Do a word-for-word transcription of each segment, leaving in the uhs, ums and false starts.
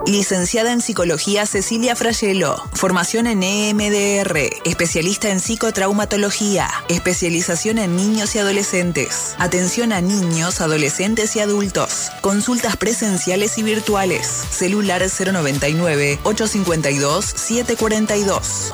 Licenciada en Psicología Cecilia Frayelo. Formación en E M D R. Especialista en psicotraumatología. Especialización en niños y adolescentes. Atención a niños, adolescentes y adultos. Consultas presenciales y virtuales. Celular cero noventa y nueve, ochocientos cincuenta y dos, setecientos cuarenta y dos.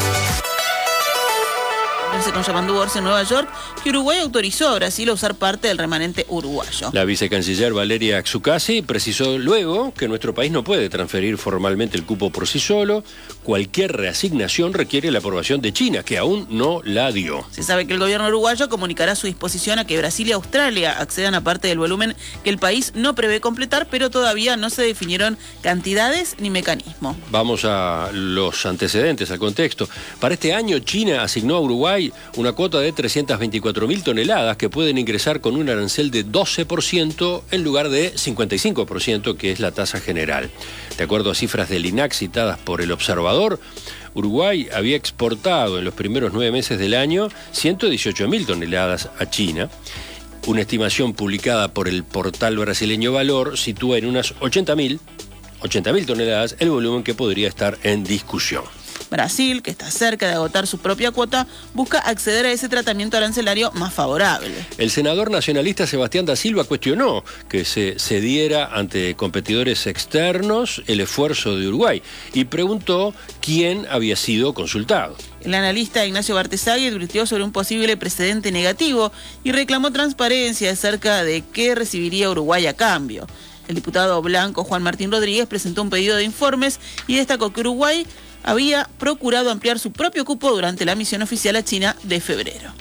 Con Yamandu Borges en Nueva York, que Uruguay autorizó a Brasil a usar parte del remanente uruguayo. La vicecanciller Valeria Axucasi precisó luego que nuestro país no puede transferir formalmente el cupo por sí solo. Cualquier reasignación requiere la aprobación de China, que aún no la dio. Se sabe que el gobierno uruguayo comunicará su disposición a que Brasil y Australia accedan a parte del volumen que el país no prevé completar, pero todavía no se definieron cantidades ni mecanismo. Vamos a los antecedentes, al contexto. Para este año, China asignó a Uruguay una cuota de trescientas veinticuatro mil toneladas que pueden ingresar con un arancel de doce por ciento en lugar de cincuenta y cinco por ciento, que es la tasa general. De acuerdo a cifras del I N A C citadas por El Observador, Uruguay había exportado en los primeros nueve meses del año ciento dieciocho mil toneladas a China. Una estimación publicada por el portal brasileño Valor sitúa en unas ochenta mil toneladas el volumen que podría estar en discusión. Brasil, que está cerca de agotar su propia cuota, busca acceder a ese tratamiento arancelario más favorable. El senador nacionalista Sebastián da Silva cuestionó que se cediera ante competidores externos el esfuerzo de Uruguay y preguntó quién había sido consultado. El analista Ignacio Bartesagui advirtió sobre un posible precedente negativo y reclamó transparencia acerca de qué recibiría Uruguay a cambio. El diputado blanco Juan Martín Rodríguez presentó un pedido de informes y destacó que Uruguay había procurado ampliar su propio cupo durante la misión oficial a China de febrero.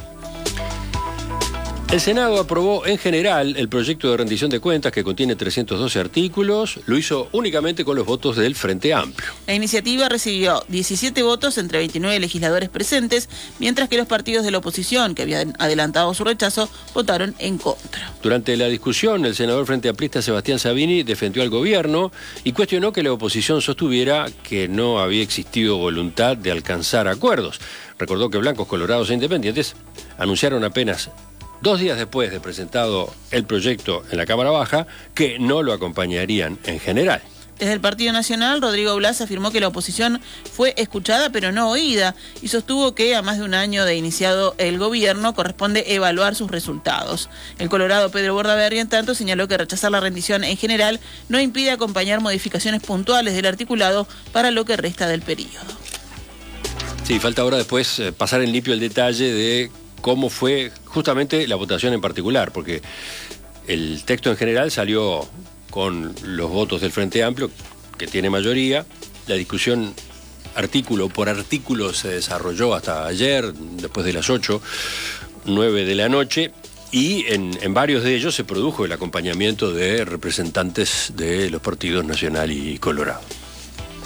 El Senado aprobó en general el proyecto de rendición de cuentas que contiene trescientos doce artículos. Lo hizo únicamente con los votos del Frente Amplio. La iniciativa recibió diecisiete votos entre veintinueve legisladores presentes, mientras que los partidos de la oposición, que habían adelantado su rechazo, votaron en contra. Durante la discusión, el senador Frente Amplista Sebastián Sabini defendió al gobierno y cuestionó que la oposición sostuviera que no había existido voluntad de alcanzar acuerdos. Recordó que blancos, colorados e independientes anunciaron apenas dos días después de presentado el proyecto en la Cámara Baja, que no lo acompañarían en general. Desde el Partido Nacional, Rodrigo Blas afirmó que la oposición fue escuchada pero no oída y sostuvo que a más de un año de iniciado el gobierno corresponde evaluar sus resultados. El colorado Pedro Bordaberry, en tanto, señaló que rechazar la rendición en general no impide acompañar modificaciones puntuales del articulado para lo que resta del periodo. Sí, falta ahora después eh, pasar en limpio el detalle de cómo fue justamente la votación en particular, porque el texto en general salió con los votos del Frente Amplio, que tiene mayoría. La discusión artículo por artículo se desarrolló hasta ayer, después de las ocho, nueve de la noche, y en, en varios de ellos se produjo el acompañamiento de representantes de los partidos Nacional y Colorado.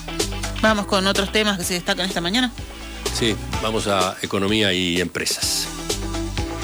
Vamos con otros temas que se destacan esta mañana. Sí, vamos a economía y empresas.